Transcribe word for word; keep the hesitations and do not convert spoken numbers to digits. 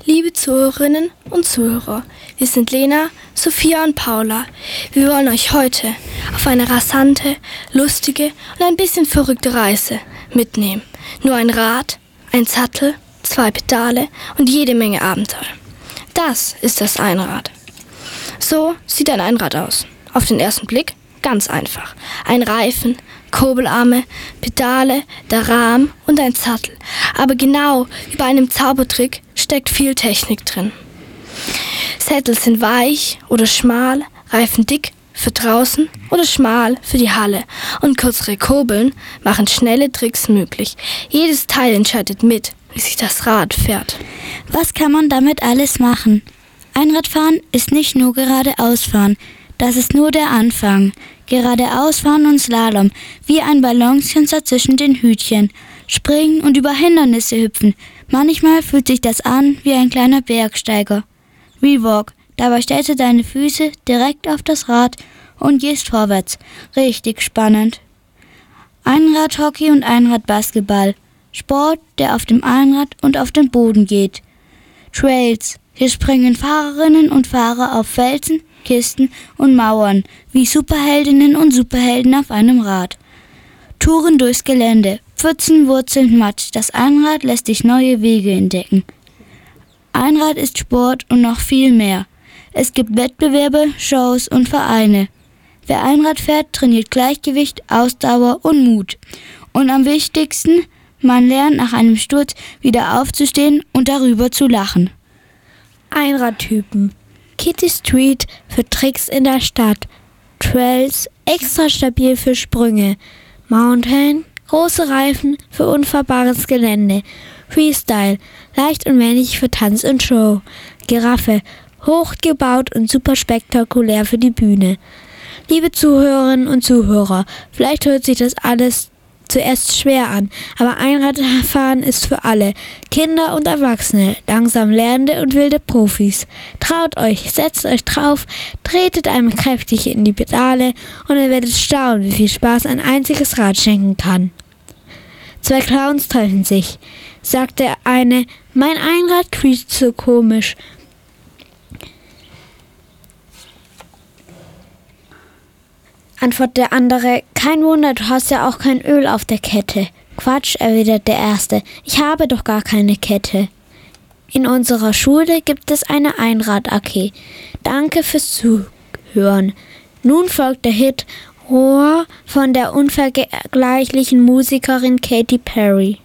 Liebe Zuhörerinnen und Zuhörer, wir sind Lena, Sophia und Paula. Wir wollen euch heute auf eine rasante, lustige und ein bisschen verrückte Reise mitnehmen. Nur ein Rad, ein Sattel, zwei Pedale und jede Menge Abenteuer. Das ist das Einrad. So sieht ein Einrad aus. Auf den ersten Blick ganz einfach. Ein Reifen, Kurbelarme, Pedale, der Rahmen und ein Sattel. Aber genau wie bei einem Zaubertrick steckt viel Technik drin. Sättel sind weich oder schmal, Reifen dick für draußen oder schmal für die Halle. Und kürzere Kurbeln machen schnelle Tricks möglich. Jedes Teil entscheidet mit, wie sich das Rad fährt. Was kann man damit alles machen? Einradfahren ist nicht nur geradeausfahren. Das ist nur der Anfang. Geradeausfahren und Slalom, wie ein Ballonskünstler zwischen den Hütchen. Springen und über Hindernisse hüpfen. Manchmal fühlt sich das an wie ein kleiner Bergsteiger. Rewalk, dabei stellst du deine Füße direkt auf das Rad und gehst vorwärts. Richtig spannend. Einradhockey und Einradbasketball. Sport, der auf dem Einrad und auf dem Boden geht. Trails. Hier springen Fahrerinnen und Fahrer auf Felsen, Kisten und Mauern, wie Superheldinnen und Superhelden auf einem Rad. Touren durchs Gelände, Pfützen, Wurzeln, Matsch, das Einrad lässt dich neue Wege entdecken. Einrad ist Sport und noch viel mehr. Es gibt Wettbewerbe, Shows und Vereine. Wer Einrad fährt, trainiert Gleichgewicht, Ausdauer und Mut. Und am wichtigsten, man lernt nach einem Sturz wieder aufzustehen und darüber zu lachen. Einradtypen. Kitty Street für Tricks in der Stadt. Trails extra stabil für Sprünge. Mountain große Reifen für unfahrbares Gelände. Freestyle leicht und wendig für Tanz und Show. Giraffe hochgebaut und super spektakulär für die Bühne. Liebe Zuhörerinnen und Zuhörer, vielleicht hört sich das alles zuerst schwer an, aber Einradfahren ist für alle, Kinder und Erwachsene, langsam lernende und wilde Profis. Traut euch, setzt euch drauf, tretet einmal kräftig in die Pedale und ihr werdet staunen, wie viel Spaß ein einziges Rad schenken kann. Zwei Clowns treffen sich, sagt der eine, mein Einrad quietscht so komisch. Antwortet der andere, kein Wunder, du hast ja auch kein Öl auf der Kette. Quatsch, erwidert der Erste, ich habe doch gar keine Kette. In unserer Schule gibt es eine Einrad-A G. Danke fürs Zuhören. Nun folgt der Hit Roar von der unvergleichlichen Musikerin Katy Perry.